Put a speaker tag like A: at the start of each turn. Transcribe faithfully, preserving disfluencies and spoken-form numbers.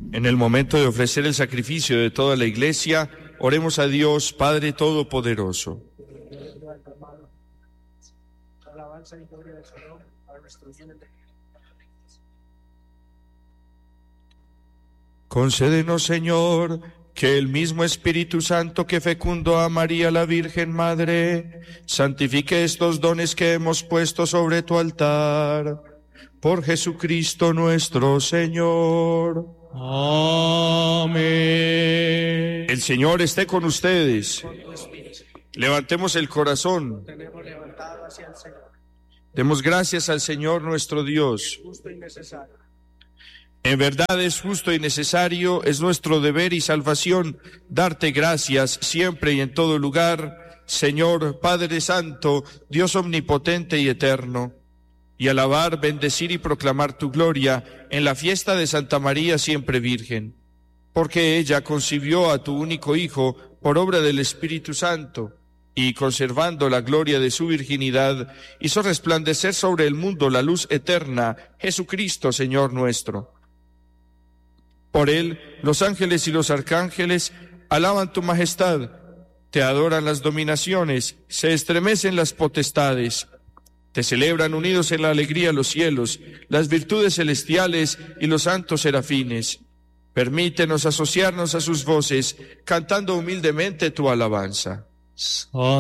A: En el momento de ofrecer el sacrificio de toda la Iglesia, oremos a Dios, Padre Todopoderoso. Concédenos, Señor, que el mismo Espíritu Santo que fecundó a María la Virgen Madre, santifique estos dones que hemos puesto sobre tu altar. Por Jesucristo nuestro Señor.
B: Amén.
A: El Señor esté con ustedes. Levantemos el corazón. Demos gracias al Señor nuestro Dios. En verdad es justo y necesario, es nuestro deber y salvación darte gracias siempre y en todo lugar, Señor, Padre Santo, Dios omnipotente y eterno, y alabar, bendecir y proclamar tu gloria en la fiesta de Santa María siempre Virgen, porque ella concibió a tu único Hijo por obra del Espíritu Santo, y conservando la gloria de su virginidad, hizo resplandecer sobre el mundo la luz eterna, Jesucristo, Señor nuestro. Por él, los ángeles y los arcángeles alaban tu majestad, te adoran las dominaciones, se estremecen las potestades, te celebran unidos en la alegría los cielos, las virtudes celestiales y los santos serafines. Permítenos asociarnos a sus voces, cantando humildemente tu alabanza.